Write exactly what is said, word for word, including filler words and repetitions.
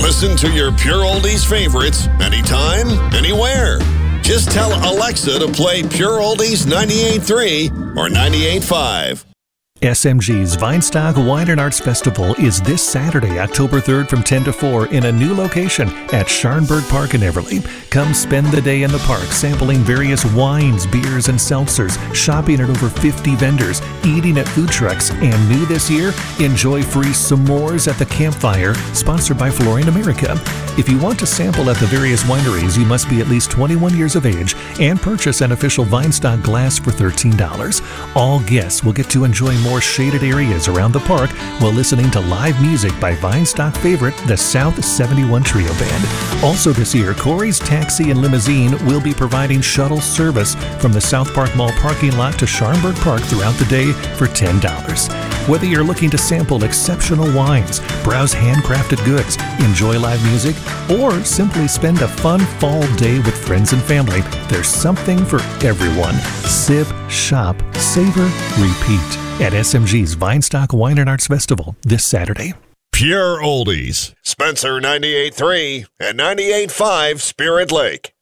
Listen to your Pure Oldies favorites anytime, anywhere. Just tell Alexa to play Pure Oldies ninety-eight point three or ninety-eight point five. S M G's Vinestock Wine and Arts Festival is this Saturday, October third from ten to four in a new location at Scharenberg Park in Everly. Come spend the day in the park sampling various wines, beers, and seltzers, shopping at over fifty vendors, eating at food trucks, and new this year, enjoy free s'mores at the campfire, sponsored by Flooring America. If you want to sample at the various wineries, you must be at least twenty-one years of age and purchase an official Vinestock glass for thirteen dollars. All guests will get to enjoy more More shaded areas around the park while listening to live music by Vinestock favorite, the South seventy-one Trio Band. Also this year, Corey's Taxi and Limousine will be providing shuttle service from the South Park Mall parking lot to Scharenberg Park throughout the day for ten dollars. Whether you're looking to sample exceptional wines, browse handcrafted goods, enjoy live music, or simply spend a fun fall day with friends and family, there's something for everyone. Sip, shop, savor, repeat at S M G's Vinestock Wine and Arts Festival this Saturday. Pure Oldies, Spencer ninety-eight point three and ninety-eight point five Spirit Lake.